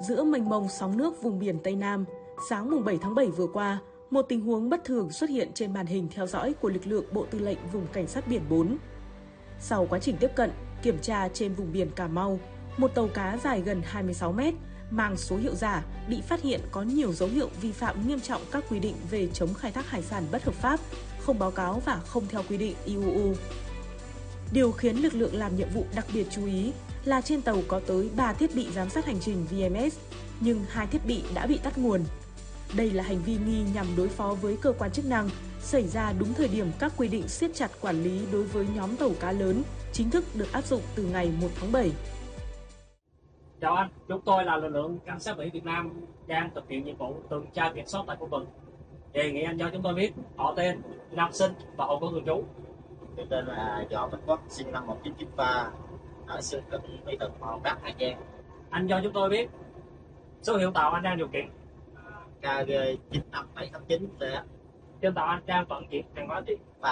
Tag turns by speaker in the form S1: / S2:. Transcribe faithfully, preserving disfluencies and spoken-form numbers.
S1: Giữa mênh mông sóng nước vùng biển Tây Nam, sáng mùng bảy tháng bảy vừa qua, một tình huống bất thường xuất hiện trên màn hình theo dõi của lực lượng Bộ Tư lệnh Vùng Cảnh sát biển bốn. Sau quá trình tiếp cận, kiểm tra trên vùng biển Cà Mau, một tàu cá dài gần hai mươi sáu mét, mang số hiệu giả, bị phát hiện có nhiều dấu hiệu vi phạm nghiêm trọng các quy định về chống khai thác hải sản bất hợp pháp, không báo cáo và không theo quy định i u u. Điều khiến lực lượng làm nhiệm vụ đặc biệt chú ý là trên tàu có tới ba thiết bị giám sát hành trình vê em ét, nhưng hai thiết bị đã bị tắt nguồn. Đây là hành vi nghi nhằm đối phó với cơ quan chức năng, xảy ra đúng thời điểm các quy định siết chặt quản lý đối với nhóm tàu cá lớn chính thức được áp dụng từ ngày một tháng bảy.
S2: Chào anh, chúng tôi là lực lượng cảnh sát biển Việt Nam đang thực hiện nhiệm vụ tuần tra kiểm soát tại khu vực. Đề nghị anh cho chúng tôi biết họ tên, năm sinh và hộ khẩu thường trú.
S3: Tôi tên là Võ Văn Quốc, sinh năm một nghìn chín trăm chín mươi ba, ở Sơn Tịnh, Mỹ Thuận, Mò Cát, Hà Giang.
S2: Anh cho chúng tôi biết số hiệu tàu anh đang điều khiển.
S3: K G chín năm bảy tám chín T.
S2: Trên tàu anh đang vận chuyển hàng hóa gì?